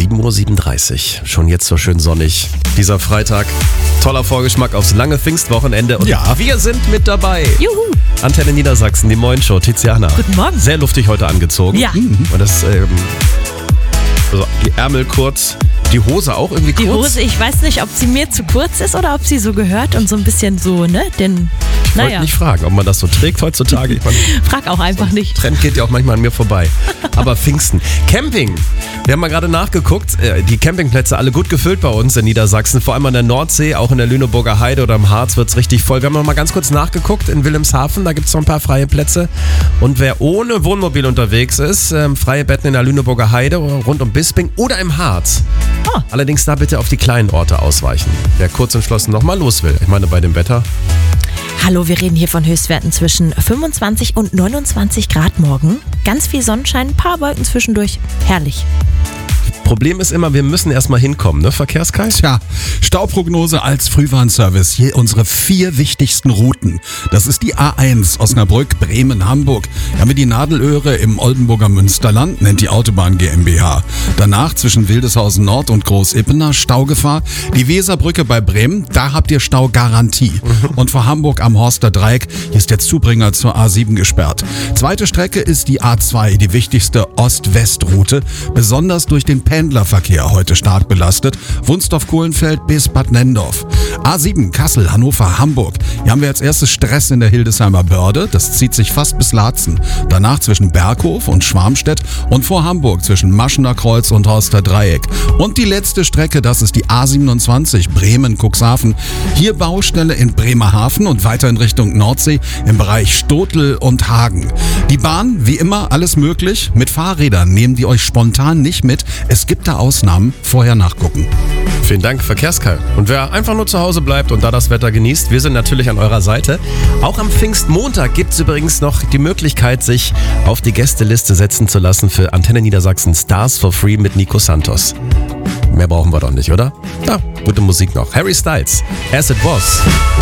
7:37 Uhr. Schon jetzt so schön sonnig. Dieser Freitag. Toller Vorgeschmack aufs lange Pfingstwochenende. Und wir sind mit dabei. Juhu. Antenne Niedersachsen, die Moin-Show. Tiziana. Guten Morgen. Sehr luftig heute angezogen. Ja. Und das, also die Ärmel kurz, die Hose auch irgendwie kurz. Die Hose, ich weiß nicht, ob sie mir zu kurz ist oder ob sie so gehört und so ein bisschen so, ne? Ich wollte nicht fragen, ob man das so trägt heutzutage. Frag auch einfach nicht. Trend geht ja auch manchmal an mir vorbei. Aber Pfingsten. Camping. Wir haben mal gerade nachgeguckt. Die Campingplätze alle gut gefüllt bei uns in Niedersachsen. Vor allem an der Nordsee, auch in der Lüneburger Heide oder im Harz wird es richtig voll. Wir haben noch mal ganz kurz nachgeguckt in Wilhelmshaven. Da gibt es noch ein paar freie Plätze. Und wer ohne Wohnmobil unterwegs ist, freie Betten in der Lüneburger Heide rund um Bisping oder im Harz. Oh. Allerdings da bitte auf die kleinen Orte ausweichen. Wer kurz entschlossen noch mal los will. Ich meine, bei dem Wetter. Hallo, wir reden hier von Höchstwerten zwischen 25 und 29 Grad morgen. Ganz viel Sonnenschein, ein paar Wolken zwischendurch. Herrlich. Problem ist immer, wir müssen erstmal hinkommen, ne, Verkehrskais? Tja, Stauprognose als Frühwarnservice. Hier unsere 4 wichtigsten Routen. Das ist die A1 Osnabrück, Bremen, Hamburg. Hier haben wir die Nadelöhre im Oldenburger Münsterland, nennt die Autobahn GmbH. Danach zwischen Wildeshausen Nord und Großippener Staugefahr. Die Weserbrücke bei Bremen, da habt ihr Staugarantie. Und vor Hamburg am Horster Dreieck, hier ist der Zubringer zur A7 gesperrt. Zweite Strecke ist die A2, die wichtigste Ost-West-Route. Besonders durch den Pendlerverkehr heute stark belastet. Wunsdorf-Kohlenfeld bis Bad Nendorf. A7 Kassel, Hannover, Hamburg. Hier haben wir als erstes Stress in der Hildesheimer Börde. Das zieht sich fast bis Laatzen. Danach zwischen Berghof und Schwarmstedt und vor Hamburg zwischen Maschener Kreuz und Horster Dreieck. Und die letzte Strecke, das ist die A27 Bremen-Cuxhaven. Hier Baustelle in Bremerhaven und weiter in Richtung Nordsee im Bereich Stotel und Hagen. Die Bahn, wie immer, alles möglich. Mit Fahrrädern nehmen die euch spontan nicht mit. Es gibt da Ausnahmen, vorher nachgucken. Vielen Dank, Verkehrskai. Und wer einfach nur zu Hause bleibt und da das Wetter genießt, wir sind natürlich an eurer Seite. Auch am Pfingstmontag gibt es übrigens noch die Möglichkeit, sich auf die Gästeliste setzen zu lassen für Antenne Niedersachsen Stars for Free mit Nico Santos. Mehr brauchen wir doch nicht, oder? Ja, gute Musik noch. Harry Styles, As It Was.